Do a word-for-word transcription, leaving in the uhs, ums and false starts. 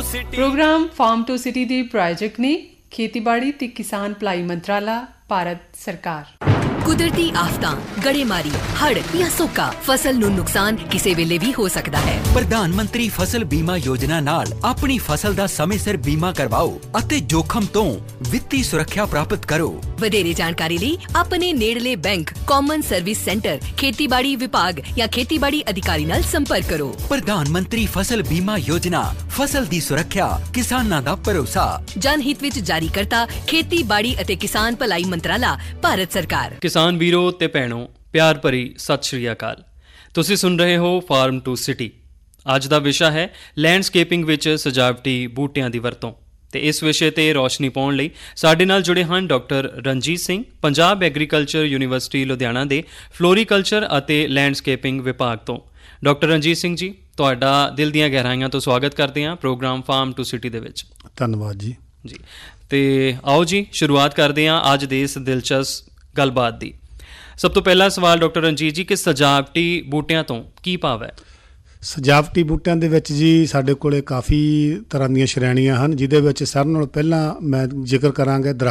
Programme farm to city ਦੇ ਪ੍ਰਾਯੋਜਕ ਨੇ ਖੇਤੀਬਾੜੀ ਤੇ ਕਿਸਾਨ ਭਲਾਈ ਮੰਤਰਾਲਾ, ਭਾਰਤ ਸਰਕਾਰ। ਕੁਦਰਤੀ ਆਫਤਾਂ, ਗੜੇਮਾਰੀ, ਹੜ੍ਹ ਜਾਂ ਸੋਕਾ, ਫਸਲ ਨੂੰ ਨੁਕਸਾਨ ਕਿਸੇ ਵੇਲੇ ਵੀ ਹੋ ਸਕਦਾ ਹੈ। ਪ੍ਰਧਾਨ ਮੰਤਰੀ ਫਸਲ ਬੀਮਾ ਯੋਜਨਾ ਨਾਲ ਆਪਣੀ ਫਸਲ ਦਾ ਸਮੇਂ ਸਿਰ ਬੀਮਾ ਕਰਵਾਓ ਅਤੇ ਜੋਖਮ ਤੋਂ ਵਿੱਤੀ ਸੁਰੱਖਿਆ ਪ੍ਰਾਪਤ ਕਰੋ। ਵਧੇਰੇ ਜਾਣਕਾਰੀ ਲਈ ਆਪਣੇ ਨੇੜਲੇ ਬੈਂਕ, ਕਾਮਨ ਸਰਵਿਸ ਸੈਂਟਰ, ਖੇਤੀਬਾੜੀ ਵਿਭਾਗ ਜਾਂ ਖੇਤੀਬਾੜੀ ਅਧਿਕਾਰੀ ਨਾਲ ਸੰਪਰਕ ਕਰੋ। ਪ੍ਰਧਾਨ ਮੰਤਰੀ ਫਸਲ ਬੀਮਾ ਯੋਜਨਾ, ਫਸਲ ਦੀ ਸੁਰੱਖਿਆ, ਕਿਸਾਨਾਂ ਦਾ ਭਰੋਸਾ। ਜਨ ਹਿੱਤ ਵਿੱਚ ਜਾਰੀ ਕਰਤਾ ਖੇਤੀਬਾੜੀ ਅਤੇ ਕਿਸਾਨ ਭਲਾਈ ਮੰਤਰਾਲਾ, ਭਾਰਤ ਸਰਕਾਰ। ਕਿਸਾਨ ਵੀਰੋ ਤੇ ਭੈਣੋ, ਪਿਆਰ ਭਰੀ ਸਤਿ ਸ਼੍ਰੀ ਅਕਾਲ। ਤੁਸੀਂ ਸੁਣ ਰਹੇ ਹੋ ਫਾਰਮ ਟੂ ਸਿਟੀ। ਅੱਜ ਦਾ ਵਿਸ਼ਾ ਹੈ ਲੈਂਡਸਕੇਪਿੰਗ ਵਿੱਚ ਸਜਾਵਟੀ ਬੂਟਿਆਂ ਦੀ ਵਰਤੋਂ, ਤੇ ਇਸ ਵਿਸ਼ੇ ਤੇ ਰੌਸ਼ਨੀ ਪਾਉਣ ਲਈ ਸਾਡੇ ਨਾਲ ਜੁੜੇ ਹਨ doctor Ranjit Singh, Punjab agriculture university Ludhiana ਦੇ ਫਲੋਰੀਕਲਚਰ ਅਤੇ ਲੈਂਡਸਕੇਪਿੰਗ ਵਿਭਾਗ ਤੋਂ। ਡਾਕਟਰ ਰਣਜੀਤ ਸਿੰਘ ਜੀ, ਤੁਹਾਡਾ ਦਿਲ ਦੀਆਂ ਗਹਿਰਾਈਆਂ ਤੋਂ ਸਵਾਗਤ ਕਰਦੇ ਹਾਂ ਪ੍ਰੋਗਰਾਮ ਫਾਰਮ ਟੂ ਸਿਟੀ ਦੇ ਵਿੱਚ। ਧੰਨਵਾਦ ਜੀ। ਜੀ, ਤੇ ਆਓ ਜੀ ਸ਼ੁਰੂਆਤ ਕਰਦੇ ਹਾਂ ਅੱਜ ਦੇ ਇਸ ਦਿਲਚਸਪ ਗੱਲਬਾਤ ਦੀ। ਸਭ ਤੋਂ ਪਹਿਲਾ ਸਵਾਲ ਡਾਕਟਰ ਰਣਜੀਤ ਜੀ, ਕਿ ਸਜਾਵਟੀ ਬੂਟਿਆਂ ਤੋਂ ਕੀ ਭਾਵ ਹੈ? ਸਜਾਵਟੀ ਬੂਟਿਆਂ ਦੇ ਵਿੱਚ ਜੀ ਸਾਡੇ ਕੋਲ ਕਾਫੀ ਤਰ੍ਹਾਂ ਦੀਆਂ ਸ਼੍ਰੇਣੀਆਂ ਹਨ, ਜਿਹਦੇ ਵਿੱਚ ਸਾਰਿਆਂ ਨਾਲੋਂ ਪਹਿਲਾਂ ਮੈਂ ਜ਼ਿਕਰ ਕਰਾਂਗਾ